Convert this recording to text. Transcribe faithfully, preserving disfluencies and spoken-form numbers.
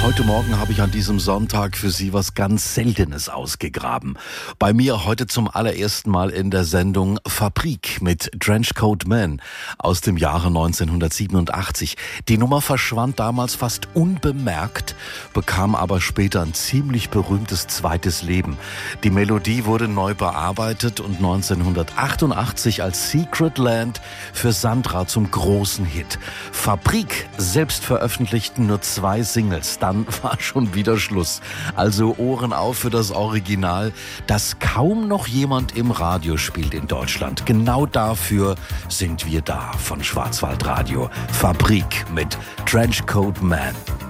Heute Morgen habe ich an diesem Sonntag für Sie was ganz Seltenes ausgegraben. Bei mir heute zum allerersten Mal in der Sendung Fabrik mit Trenchcoat Man aus dem Jahre neunzehnhundertsiebenundachtzig. Die Nummer verschwand damals fast unbemerkt, bekam aber später ein ziemlich berühmtes zweites Leben. Die Melodie wurde neu bearbeitet und neunzehnhundertachtundachtzig als Secret Land für Sandra zum großen Hit. Fabrik selbst veröffentlichten nur zwei Singles. Dann war schon wieder Schluss. Also Ohren auf für das Original, das kaum noch jemand im Radio spielt in Deutschland. Genau dafür sind wir da von Schwarzwaldradio. Fabrik mit Trenchcoat Man.